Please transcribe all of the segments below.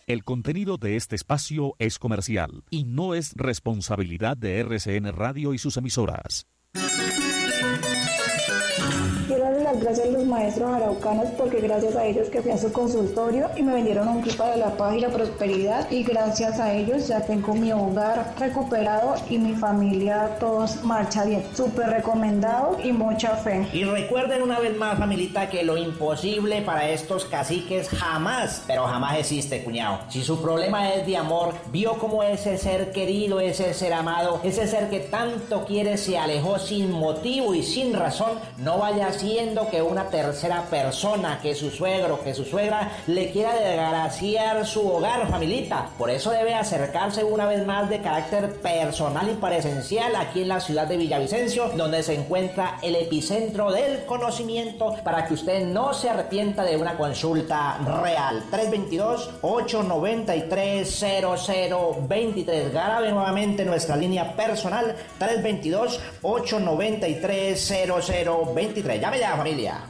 El contenido de este espacio es comercial y no es responsabilidad de RCN Radio y sus emisoras. Quiero darle las gracias a los maestros araucanos porque gracias a ellos que fui a su consultorio y me vendieron un kit para la paz y la prosperidad, y gracias a ellos ya tengo mi hogar recuperado y mi familia todos marcha bien. Súper recomendado y mucha fe. Y recuerden una vez más, familita, que lo imposible para estos caciques jamás, pero jamás existe, cuñado. Si su problema es de amor, vio como ese ser querido, ese ser amado, ese ser que tanto quiere se alejó sin motivo y sin razón, no vaya haciendo que una tercera persona, que su suegro, que su suegra, le quiera desgraciar su hogar, familita. Por eso debe acercarse una vez más de carácter personal y presencial aquí en la ciudad de Villavicencio, donde se encuentra el epicentro del conocimiento, para que usted no se arrepienta de una consulta real. 322-893-0023. Grabe nuevamente nuestra línea personal, 322-893-0023. Llame ya, familia.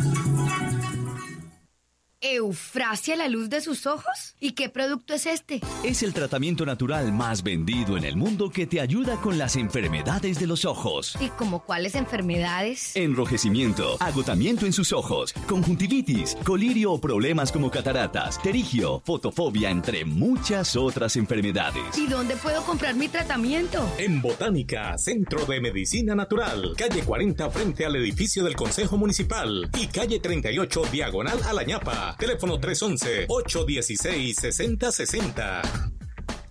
¿Eufrasia la luz de sus ojos? ¿Y qué producto es este? Es el tratamiento natural más vendido en el mundo que te ayuda con las enfermedades de los ojos. ¿Y como cuáles enfermedades? Enrojecimiento, agotamiento en sus ojos, conjuntivitis, colirio o problemas como cataratas, pterigio, fotofobia, entre muchas otras enfermedades. ¿Y dónde puedo comprar mi tratamiento? En Botánica, Centro de Medicina Natural, calle 40 frente al edificio del Consejo Municipal y calle 38 diagonal a La Ñapa. Teléfono 311-816-6060.